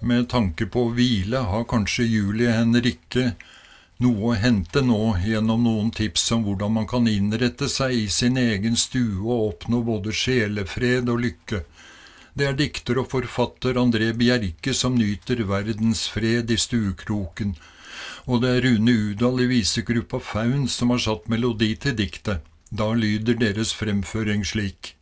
med tanke på å hvile har kanskje Julie Henrikke noe å hente nå gjennom noen tips om hvordan man kan innrette seg i sin egen stue og oppnå både sjelefred og lykke. Det er dikter og forfatter André Bjerke som nyter verdens fred i stuekroken, og det er Rune Udal i visegruppa Faun som har satt melodi til diktet. Da lyder deres fremføring slik.